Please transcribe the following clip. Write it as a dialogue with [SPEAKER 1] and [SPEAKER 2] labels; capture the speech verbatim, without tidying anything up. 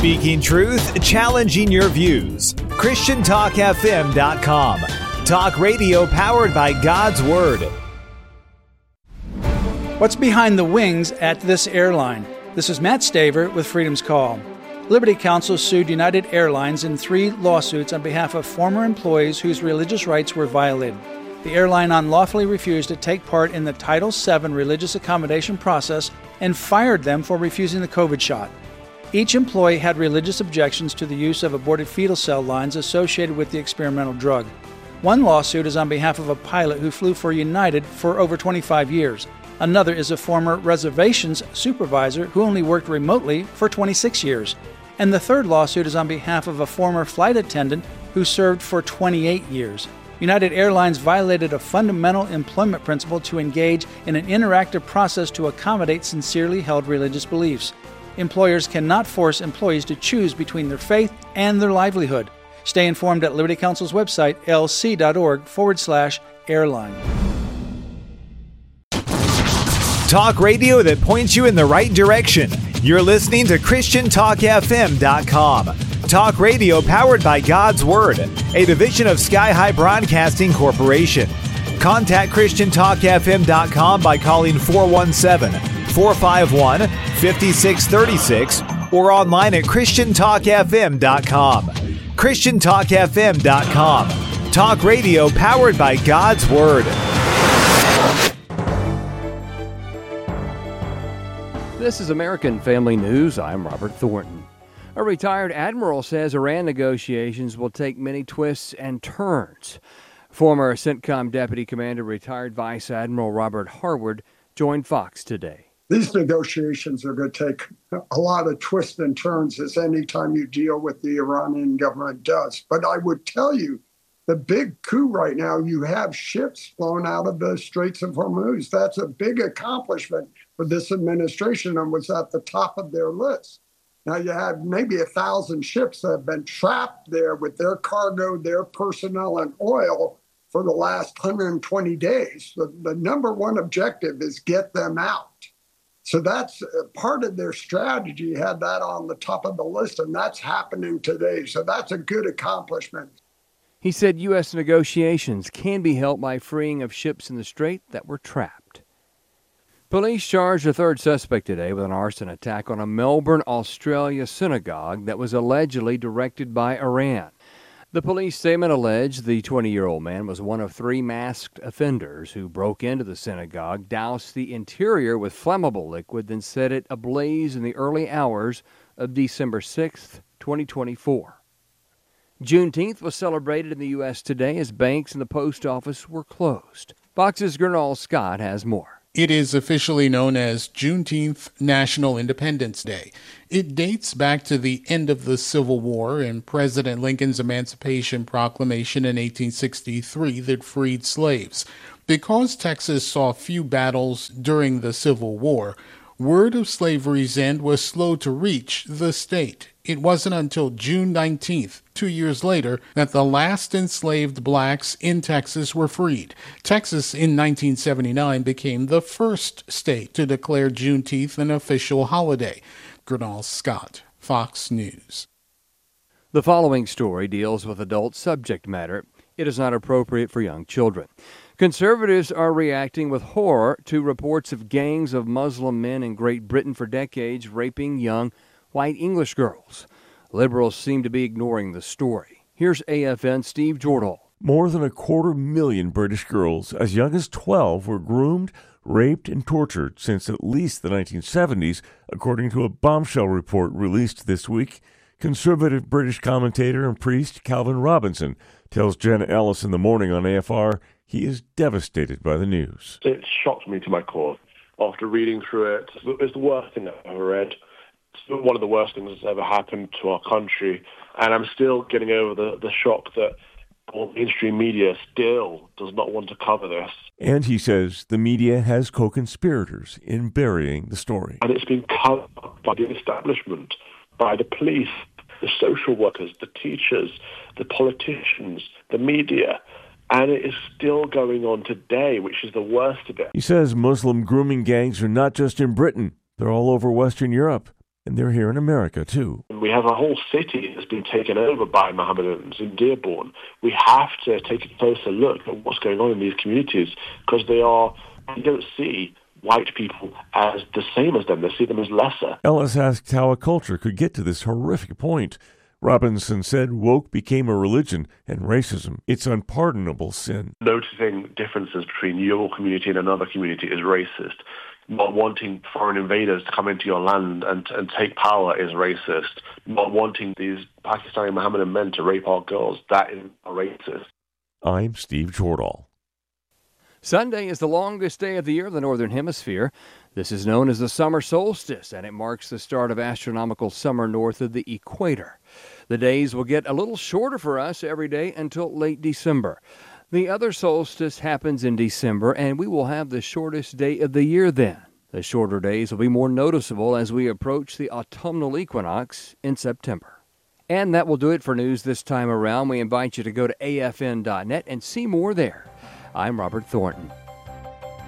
[SPEAKER 1] Speaking truth, challenging your views. Christian Talk F M dot com. Talk radio powered by God's Word.
[SPEAKER 2] What's behind the wings at this airline? This is Matt Staver with Freedom's Call. Liberty Counsel sued United Airlines in three lawsuits on behalf of former employees whose religious rights were violated. The airline unlawfully refused to take part in the Title seven religious accommodation process and fired them for refusing the COVID shot. Each employee had religious objections to the use of aborted fetal cell lines associated with the experimental drug. One lawsuit is on behalf of a pilot who flew for United for over twenty-five years. Another is a former reservations supervisor who only worked remotely for twenty-six years. And the third lawsuit is on behalf of a former flight attendant who served for twenty-eight years. United Airlines violated a fundamental employment principle to engage in an interactive process to accommodate sincerely held religious beliefs. Employers cannot force employees to choose between their faith and their livelihood. Stay informed at Liberty Counsel's website, lc.org forward slash airline.
[SPEAKER 1] Talk radio that points you in the right direction. You're listening to Christian Talk F M dot com. Talk radio powered by God's Word, a division of Sky High Broadcasting Corporation. Contact Christian Talk F M dot com by calling four one seven, four five one, five six three six or online at Christian Talk F M dot com. Christian Talk F M dot com. Talk radio powered by God's Word.
[SPEAKER 3] This is American Family News. I'm Robert Thornton. A retired admiral says Iran negotiations will take many twists and turns. Former CENTCOM Deputy Commander, retired Vice Admiral Robert Harward, joined Fox today.
[SPEAKER 4] These negotiations are going to take a lot of twists and turns, as any time you deal with the Iranian government does. But I would tell you, the big coup right now, you have ships flown out of the Straits of Hormuz. That's a big accomplishment for this administration and was at the top of their list. Now you have maybe a thousand ships that have been trapped there with their cargo, their personnel, and oil for the last one hundred twenty days. The, the number one objective is get them out. So that's part of their strategy, had that on the top of the list, and that's happening today. So that's a good accomplishment.
[SPEAKER 3] He said U S negotiations can be helped by freeing of ships in the strait that were trapped. Police charged a third suspect today with an arson attack on a Melbourne, Australia synagogue that was allegedly directed by Iran. The police statement alleged the twenty-year-old man was one of three masked offenders who broke into the synagogue, doused the interior with flammable liquid, then set it ablaze in the early hours of December sixth, twenty twenty-four. Juneteenth was celebrated in the U S today as banks and the post office were closed. Fox's Gernal Scott has more.
[SPEAKER 5] It is officially known as Juneteenth National Independence Day. It dates back to the end of the Civil War and President Lincoln's Emancipation Proclamation in eighteen sixty-three that freed slaves. Because Texas saw few battles during the Civil War, word of slavery's end was slow to reach the state. It wasn't until June nineteenth, two years later, that the last enslaved blacks in Texas were freed. Texas in nineteen seventy-nine became the first state to declare Juneteenth an official holiday. Gernal Scott, Fox News.
[SPEAKER 3] The following story deals with adult subject matter. It is not appropriate for young children. Conservatives are reacting with horror to reports of gangs of Muslim men in Great Britain for decades raping young white English girls. Liberals seem to be ignoring the story. Here's A F N's Steve Jordahl.
[SPEAKER 6] More than a quarter million British girls as young as twelve were groomed, raped, and tortured since at least the nineteen seventies, according to a bombshell report released this week. Conservative British commentator and priest Calvin Robinson tells Jenna Ellis in the morning on A F R he is devastated by the news.
[SPEAKER 7] It shocked me to my core after reading through it. It's the worst thing I've ever read. It's one of the worst things that's ever happened to our country. And I'm still getting over the, the shock that mainstream media still does not want to cover this.
[SPEAKER 6] And he says the media has co-conspirators in burying the story.
[SPEAKER 7] And it's been covered by the establishment, by the police, the social workers, the teachers, the politicians, the media. And it is still going on today, which is the worst of it.
[SPEAKER 6] He says Muslim grooming gangs are not just in Britain. They're all over Western Europe. And they're here in America, too.
[SPEAKER 7] We have a whole city that's been taken over by Mohammedans in Dearborn. We have to take a closer look at what's going on in these communities because they are, they don't see white people as the same as them. They see them as lesser.
[SPEAKER 6] Ellis asked how a culture could get to this horrific point. Robinson said woke became a religion and racism, its unpardonable sin.
[SPEAKER 7] Noticing differences between your community and another community is racist. Not wanting foreign invaders to come into your land and, and take power is racist. Not wanting these Pakistani Mohammedan men to rape our girls, that is racist.
[SPEAKER 6] I'm Steve Jordahl.
[SPEAKER 3] Sunday is the longest day of the year in the Northern Hemisphere. This is known as the summer solstice, and it marks the start of astronomical summer north of the equator. The days will get a little shorter for us every day until late December. The other solstice happens in December, and we will have the shortest day of the year then. The shorter days will be more noticeable as we approach the autumnal equinox in September. And that will do it for news this time around. We invite you to go to A F N dot net and see more there. I'm Robert Thornton.